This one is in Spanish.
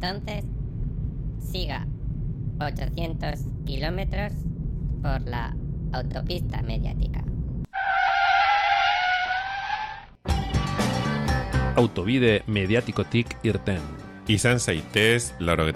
entonces siga 800 kilómetros por la autopista mediática. Autobide mediatikotik irten. Izan zaitez,